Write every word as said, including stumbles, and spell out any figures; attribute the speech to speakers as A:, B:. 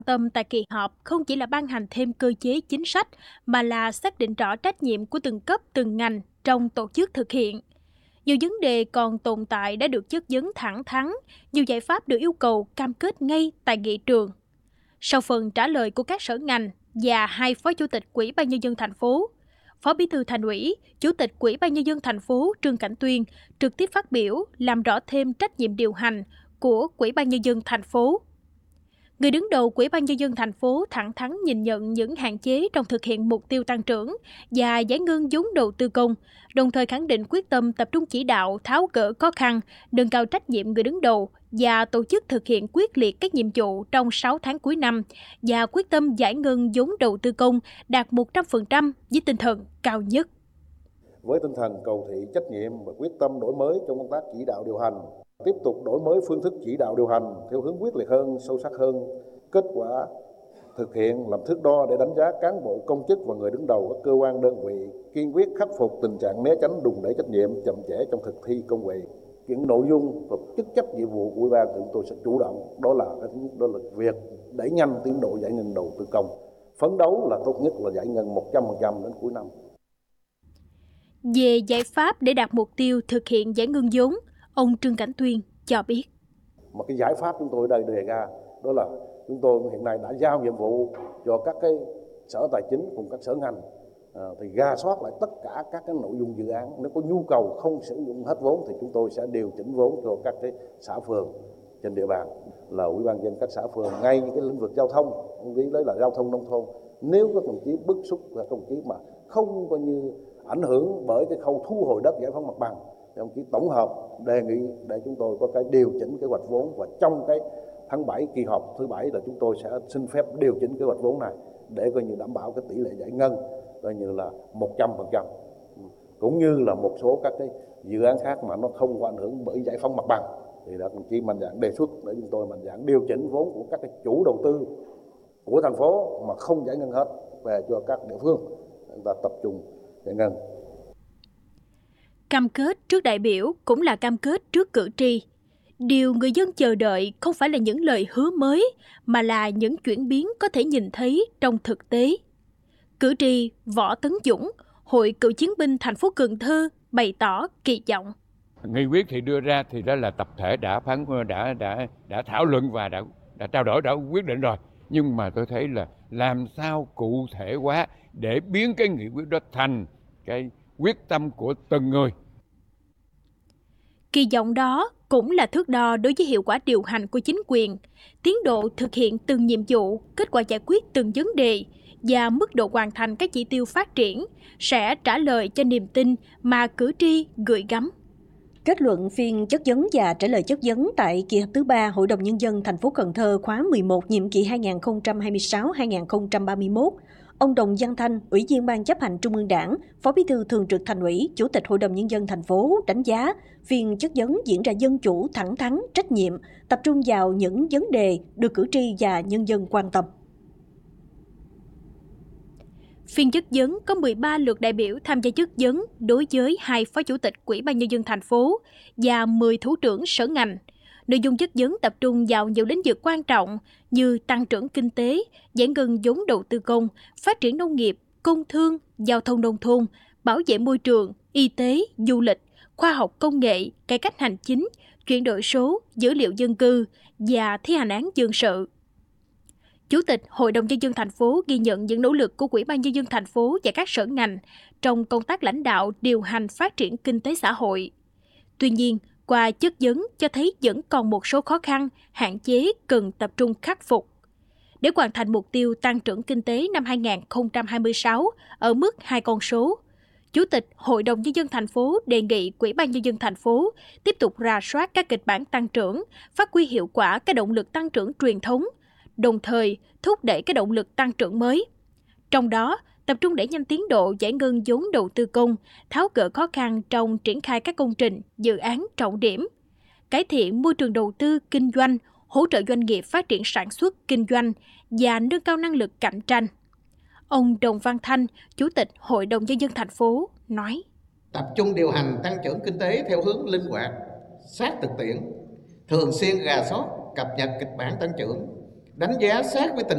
A: Tâm tại kỳ họp không chỉ là ban hành thêm cơ chế chính sách mà là xác định rõ trách nhiệm của từng cấp từng ngành trong tổ chức thực hiện. Nhiều vấn đề còn tồn tại đã được chất vấn thẳng thắn, nhiều giải pháp được yêu cầu cam kết ngay tại nghị trường. Sau phần trả lời của các sở ngành và hai phó chủ tịch Ủy ban nhân dân thành phố, Phó Bí thư Thành ủy, Chủ tịch Ủy ban nhân dân thành phố Trương Cảnh Tuyên trực tiếp phát biểu làm rõ thêm trách nhiệm điều hành của Ủy ban nhân dân thành phố. Người đứng đầu Ủy ban nhân dân thành phố thẳng thắn nhìn nhận những hạn chế trong thực hiện mục tiêu tăng trưởng và giải ngân vốn đầu tư công, đồng thời khẳng định quyết tâm tập trung chỉ đạo tháo gỡ khó khăn, nâng cao trách nhiệm người đứng đầu và tổ chức thực hiện quyết liệt các nhiệm vụ trong sáu tháng cuối năm và quyết tâm giải ngân vốn đầu tư công đạt một trăm phần trăm với tinh thần cao nhất.
B: Với tinh thần cầu thị trách nhiệm và quyết tâm đổi mới trong công tác chỉ đạo điều hành, tiếp tục đổi mới phương thức chỉ đạo điều hành theo hướng quyết liệt hơn, sâu sắc hơn, kết quả thực hiện làm thước đo để đánh giá cán bộ công chức và người đứng đầu các cơ quan đơn vị, kiên quyết khắc phục tình trạng né tránh đùn đẩy trách nhiệm chậm trễ trong thực thi công vụ. Những nội dung và chức trách nhiệm vụ của ủy ban chúng tôi sẽ chủ động, đó là cái thứ nhất, đó là việc đẩy nhanh tiến độ giải ngân đầu tư công, phấn đấu là tốt nhất là giải ngân một trăm phần trăm đến cuối năm.
A: Về giải pháp để đạt mục tiêu thực hiện giải ngân vốn, ông Trương Cảnh Tuyên cho biết.
B: Một cái giải pháp chúng tôi đây đề ra đó là chúng tôi hiện nay đã giao nhiệm vụ cho các cái sở tài chính cùng các sở ngành à, thì rà soát lại tất cả các cái nội dung dự án. Nếu có nhu cầu không sử dụng hết vốn thì chúng tôi sẽ điều chỉnh vốn cho các cái xã phường trên địa bàn, là ủy ban nhân dân các xã phường ngay cái lĩnh vực giao thông, ông ví lấy là giao thông nông thôn. Nếu các đồng chí bức xúc là các đồng chí mà không coi như ảnh hưởng bởi cái khâu thu hồi đất giải phóng mặt bằng, thì ông chí tổng hợp đề nghị để chúng tôi có cái điều chỉnh kế hoạch vốn, và trong cái tháng bảy kỳ họp thứ bảy là chúng tôi sẽ xin phép điều chỉnh kế hoạch vốn này để coi như đảm bảo cái tỷ lệ giải ngân coi như là một trăm phần trăm, cũng như là một số các cái dự án khác mà nó không có ảnh hưởng bởi giải phóng mặt bằng thì đã đồng chí mạnh dạn đề xuất để chúng tôi mạnh dạn điều chỉnh vốn của các cái chủ đầu tư của thành phố mà không giải ngân hết về cho các địa phương, chúng ta tập trung giải ngân.
A: Cam kết trước đại biểu cũng là cam kết trước cử tri. Điều người dân chờ đợi không phải là những lời hứa mới, mà là những chuyển biến có thể nhìn thấy trong thực tế. Cử tri Võ Tấn Dũng, Hội Cựu chiến binh thành phố Cần Thơ bày tỏ kỳ vọng.
C: Nghị quyết thì đưa ra thì đó là tập thể đã phán đã đã đã thảo luận và đã đã trao đổi, đã quyết định rồi. Nhưng mà tôi thấy là làm sao cụ thể hóa để biến cái nghị quyết đó thành cái quyết tâm của từng người.
A: Kỳ vọng đó cũng là thước đo đối với hiệu quả điều hành của chính quyền, tiến độ thực hiện từng nhiệm vụ, kết quả giải quyết từng vấn đề và mức độ hoàn thành các chỉ tiêu phát triển sẽ trả lời cho niềm tin mà cử tri gửi gắm.
D: Kết luận phiên chất vấn và trả lời chất vấn tại kỳ họp thứ ba Hội đồng Nhân dân thành phố Cần Thơ khóa mười một nhiệm kỳ hai nghìn không trăm hai mươi sáu đến hai nghìn không trăm ba mươi mốt, ông Đồng Văn Thanh, Ủy viên Ban chấp hành Trung ương Đảng, Phó Bí thư Thường trực Thành ủy, Chủ tịch Hội đồng Nhân dân thành phố đánh giá phiên chất vấn diễn ra dân chủ, thẳng thắn, trách nhiệm, tập trung vào những vấn đề được cử tri và nhân dân quan tâm.
A: Phiên chất vấn có mười ba lượt đại biểu tham gia chất vấn đối với hai phó chủ tịch Ủy ban nhân dân thành phố và mười thủ trưởng sở ngành. Nội dung chất vấn tập trung vào nhiều lĩnh vực quan trọng như tăng trưởng kinh tế, giải ngân vốn đầu tư công, phát triển nông nghiệp, công thương, giao thông nông thôn, bảo vệ môi trường, y tế, du lịch, khoa học công nghệ, cải cách hành chính, chuyển đổi số, dữ liệu dân cư và thi hành án dân sự. Chủ tịch Hội đồng Nhân dân thành phố ghi nhận những nỗ lực của Ủy ban Nhân dân thành phố và các sở ngành trong công tác lãnh đạo, điều hành phát triển kinh tế xã hội. Tuy nhiên, qua chất vấn cho thấy vẫn còn một số khó khăn, hạn chế cần tập trung khắc phục. Để hoàn thành mục tiêu tăng trưởng kinh tế năm hai nghìn không trăm hai mươi sáu ở mức hai con số, Chủ tịch Hội đồng Nhân dân thành phố đề nghị Ủy ban Nhân dân thành phố tiếp tục rà soát các kịch bản tăng trưởng, phát huy hiệu quả các động lực tăng trưởng truyền thống, đồng thời thúc đẩy các động lực tăng trưởng mới. Trong đó, tập trung đẩy nhanh tiến độ giải ngân vốn đầu tư công, tháo gỡ khó khăn trong triển khai các công trình, dự án trọng điểm, cải thiện môi trường đầu tư, kinh doanh, hỗ trợ doanh nghiệp phát triển sản xuất, kinh doanh và nâng cao năng lực cạnh tranh. Ông Đồng Văn Thanh, Chủ tịch Hội đồng Nhân dân thành phố, nói:
E: Tập trung điều hành tăng trưởng kinh tế theo hướng linh hoạt, sát thực tiễn, thường xuyên rà soát, cập nhật kịch bản tăng trưởng, đánh giá sát với tình